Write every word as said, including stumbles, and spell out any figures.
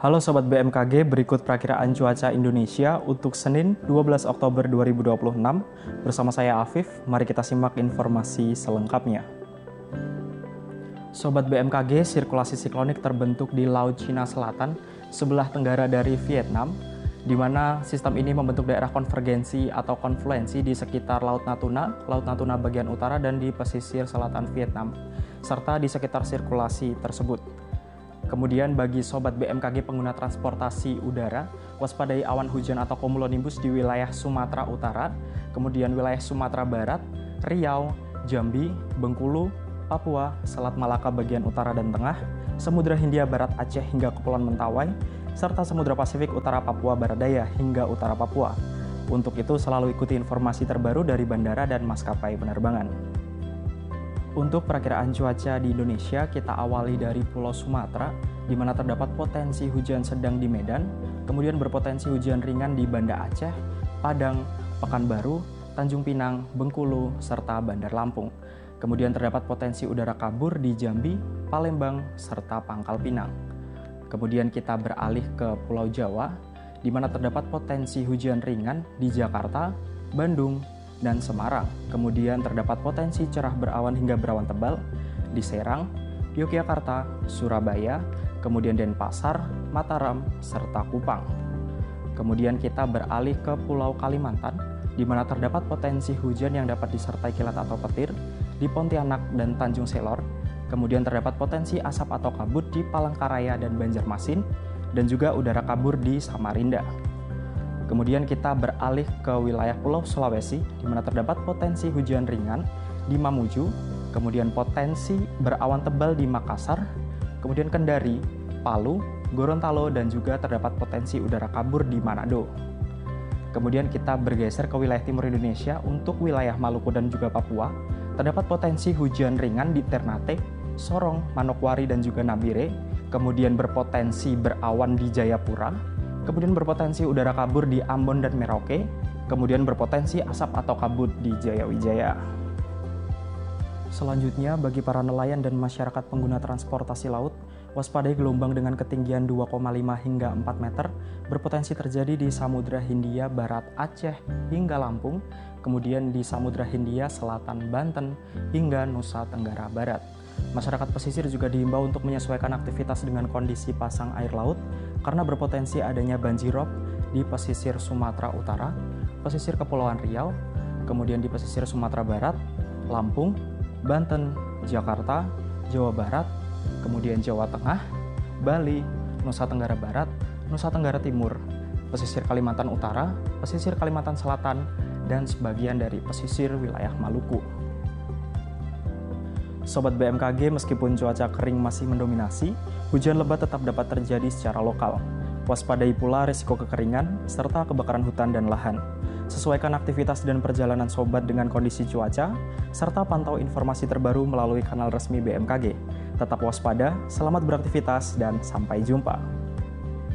Halo Sobat B M K G, berikut perakiraan cuaca Indonesia untuk Senin dua belas Oktober dua ribu dua puluh enam. Bersama saya Afif, mari kita simak informasi selengkapnya. Sobat B M K G, sirkulasi siklonik terbentuk di Laut Cina Selatan, sebelah tenggara dari Vietnam, di mana sistem ini membentuk daerah konvergensi atau konfluensi di sekitar Laut Natuna, Laut Natuna bagian utara, dan di pesisir selatan Vietnam, serta di sekitar sirkulasi tersebut. Kemudian bagi Sobat B M K G pengguna transportasi udara, waspadai awan hujan atau cumulonimbus di wilayah Sumatera Utara, kemudian wilayah Sumatera Barat, Riau, Jambi, Bengkulu, Papua, Selat Malaka bagian utara dan tengah, Samudra Hindia Barat Aceh hingga Kepulauan Mentawai, serta Samudra Pasifik Utara Papua Barat Daya hingga Utara Papua. Untuk itu selalu ikuti informasi terbaru dari bandara dan maskapai penerbangan. Untuk perakiraan cuaca di Indonesia, kita awali dari Pulau Sumatera, di mana terdapat potensi hujan sedang di Medan, kemudian berpotensi hujan ringan di Banda Aceh, Padang, Pekanbaru, Tanjung Pinang, Bengkulu, serta Bandar Lampung. Kemudian terdapat potensi udara kabur di Jambi, Palembang, serta Pangkal Pinang. Kemudian kita beralih ke Pulau Jawa, di mana terdapat potensi hujan ringan di Jakarta, Bandung, dan Semarang. Kemudian terdapat potensi cerah berawan hingga berawan tebal di Serang, Yogyakarta, Surabaya, kemudian Denpasar, Mataram, serta Kupang. Kemudian kita beralih ke Pulau Kalimantan, di mana terdapat potensi hujan yang dapat disertai kilat atau petir di Pontianak dan Tanjung Selor. Kemudian terdapat potensi asap atau kabut di Palangkaraya dan Banjarmasin, dan juga udara kabur di Samarinda. Kemudian kita beralih ke wilayah Pulau Sulawesi, di mana terdapat potensi hujan ringan di Mamuju, kemudian potensi berawan tebal di Makassar, kemudian Kendari, Palu, Gorontalo, dan juga terdapat potensi udara kabur di Manado. Kemudian kita bergeser ke wilayah timur Indonesia. Untuk wilayah Maluku dan juga Papua, terdapat potensi hujan ringan di Ternate, Sorong, Manokwari, dan juga Nabire, kemudian berpotensi berawan di Jayapura, kemudian berpotensi udara kabur di Ambon dan Merauke, kemudian berpotensi asap atau kabut di Jayawijaya. Selanjutnya, bagi para nelayan dan masyarakat pengguna transportasi laut, waspadai gelombang dengan ketinggian dua koma lima hingga empat meter berpotensi terjadi di Samudra Hindia Barat Aceh hingga Lampung, kemudian di Samudra Hindia Selatan Banten hingga Nusa Tenggara Barat. Masyarakat pesisir juga diimbau untuk menyesuaikan aktivitas dengan kondisi pasang air laut karena berpotensi adanya banjirop di pesisir Sumatera Utara, pesisir Kepulauan Riau, kemudian di pesisir Sumatera Barat, Lampung, Banten, Jakarta, Jawa Barat, kemudian Jawa Tengah, Bali, Nusa Tenggara Barat, Nusa Tenggara Timur, pesisir Kalimantan Utara, pesisir Kalimantan Selatan, dan sebagian dari pesisir wilayah Maluku. Sobat B M K G, meskipun cuaca kering masih mendominasi, hujan lebat tetap dapat terjadi secara lokal. Waspadai pula risiko kekeringan serta kebakaran hutan dan lahan. Sesuaikan aktivitas dan perjalanan sobat dengan kondisi cuaca, serta pantau informasi terbaru melalui kanal resmi B M K G. Tetap waspada, selamat beraktivitas, dan sampai jumpa.